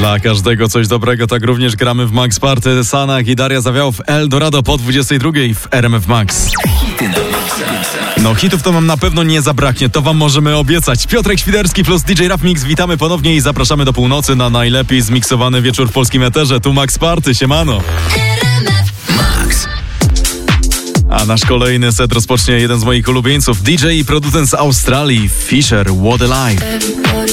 Dla każdego coś dobrego, tak również gramy w Max Party. Sanach i Daria Zawiałow, Eldorado po 22 w RMF Max. No hitów to nam na pewno nie zabraknie, to wam możemy obiecać. Piotrek Świderski plus DJ Rap Mix, witamy ponownie i zapraszamy do północy na najlepiej zmiksowany wieczór w polskim eterze. Tu Max Party, siemano. Max. A nasz kolejny set rozpocznie jeden z moich ulubieńców, DJ i producent z Australii, Fisher, What a Life.